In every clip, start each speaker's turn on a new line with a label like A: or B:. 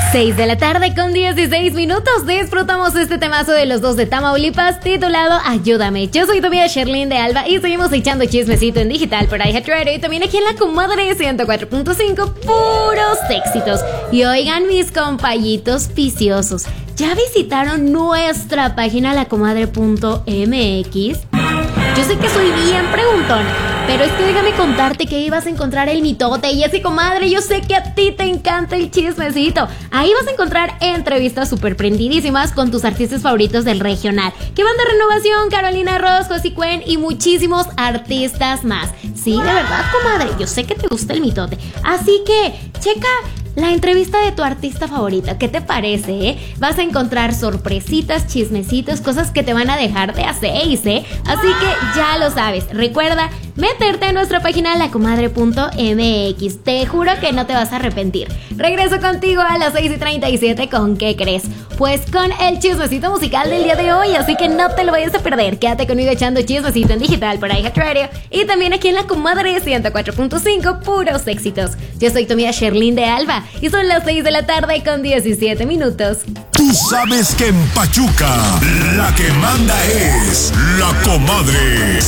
A: 6 de la tarde con 16 minutos. Disfrutamos este temazo de los dos de Tamaulipas titulado Ayúdame. Yo soy tu amiga Sherlyn de Alba y seguimos echando chismecito en digital por iHeartRadio y también aquí en la comadre 104.5, puros éxitos. Y oigan, mis compañitos viciosos, ¿ya visitaron nuestra página lacomadre.mx? Yo sé que soy bien preguntona, pero es que déjame contarte que ahí vas a encontrar el mitote. Y así, comadre, yo sé que a ti te encanta el chismecito. Ahí vas a encontrar entrevistas súper prendidísimas con tus artistas favoritos del regional, que van de Renovación, Carolina Ross, Josie Cuen y muchísimos artistas más. Sí, de verdad, comadre, yo sé que te gusta el mitote. Así que, checa la entrevista de tu artista favorito. ¿Qué te parece, Vas a encontrar sorpresitas, chismecitos, cosas que te van a dejar de hacer, Así que ya lo sabes. Recuerda meterte a nuestra página lacomadre.mx. Te juro que no te vas a arrepentir. Regreso contigo a las 6:37. ¿Con qué crees? Pues con el chismecito musical del día de hoy. Así que no te lo vayas a perder. Quédate conmigo echando chismecito en digital por iHeartRadio y también aquí en la comadre 104.5, puros éxitos. Yo soy tu amiga Sherlyn de Alba y son las 6 de la tarde con 17 minutos.
B: Tú sabes que en Pachuca la que manda es la comadre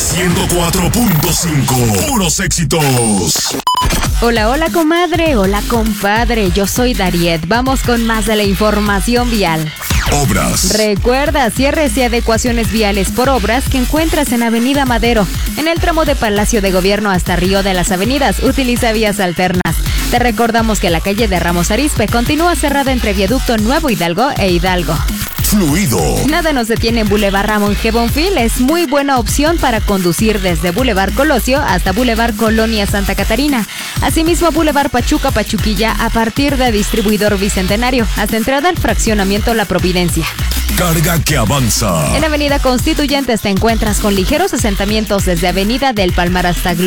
B: 104.5, puros éxitos.
C: Hola, hola comadre, hola compadre, yo soy Dariet. Vamos con más de la información vial.
B: Obras.
C: Recuerda, cierres y adecuaciones viales por obras que encuentras en Avenida Madero. En el tramo de Palacio de Gobierno hasta Río de las Avenidas, utiliza vías alternas. Te recordamos que la calle de Ramos Arizpe continúa cerrada entre Viaducto Nuevo Hidalgo e Hidalgo.
B: Fluido.
C: Nada nos detiene en Boulevard Ramón G. Bonfil. Es muy buena opción para conducir desde Boulevard Colosio hasta Boulevard Colonia Santa Catarina. Asimismo, Boulevard Pachuca Pachuquilla a partir de Distribuidor Bicentenario hasta entrada al fraccionamiento La Providencia.
B: Carga que avanza.
C: En Avenida Constituyentes te encuentras con ligeros asentamientos desde Avenida del Palmar hasta